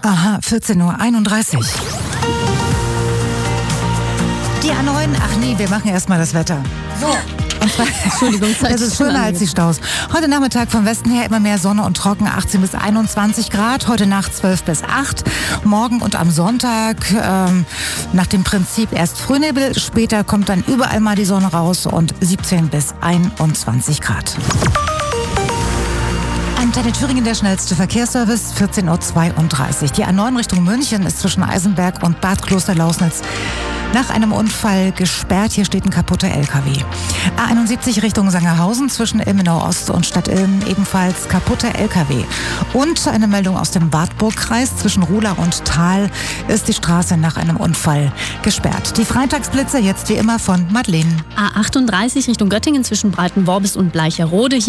Aha, 14:31 Uhr. Die A9, ach nee, wir machen erstmal das Wetter. So. Entschuldigung, das ist schöner als die Staus. Heute Nachmittag vom Westen her immer mehr Sonne und trocken, 18 bis 21 Grad. Heute Nacht 12 bis 8. Morgen und am Sonntag nach dem Prinzip erst Frühnebel, später kommt dann überall mal die Sonne raus und 17 bis 21 Grad. Antenne Thüringen, der schnellste Verkehrsservice, 14:32 Uhr. Die A9 Richtung München ist zwischen Eisenberg und Bad Klosterlausnitz nach einem Unfall gesperrt. Hier steht ein kaputter LKW. A71 Richtung Sangerhausen zwischen Ilmenau Ost und Stadt Ilmen ebenfalls kaputter LKW. Und eine Meldung aus dem Wartburgkreis zwischen Ruhla und Thal ist die Straße nach einem Unfall gesperrt. Die Freitagsblitze jetzt wie immer von Madeleine. A38 Richtung Göttingen zwischen Breitenworbis und Bleicherode.